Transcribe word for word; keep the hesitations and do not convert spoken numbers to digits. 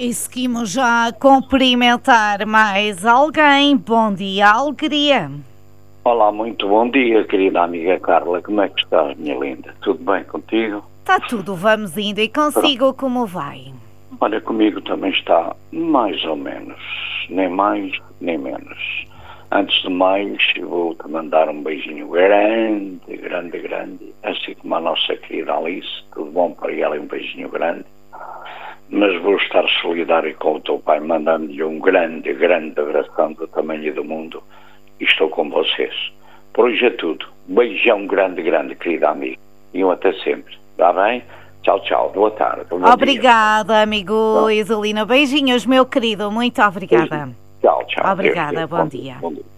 E seguimos já a cumprimentar mais alguém. Bom dia, alegria. Olá, muito bom dia, querida amiga Carla. Como é que estás, minha linda? Tudo bem contigo? Está tudo, vamos indo. E consigo, como vai? Olha, comigo também está mais ou menos. Nem mais, nem menos. Antes de mais, vou-te mandar um beijinho grande, grande, grande. Assim como a nossa querida Alice. Tudo bom para ela e um beijinho grande. Mas vou estar solidário com o teu pai, mandando-lhe um grande, grande abração do tamanho do mundo. E estou com vocês. Por hoje é tudo. Beijão grande, grande, querida amiga. E um até sempre. Está bem? Tchau, tchau. Boa tarde. Bom obrigada, dia. amigo Isolina. Beijinhos, meu querido. Muito obrigada. Tchau, tchau. Obrigada, Deus, Deus. bom, Bom dia. Bom dia.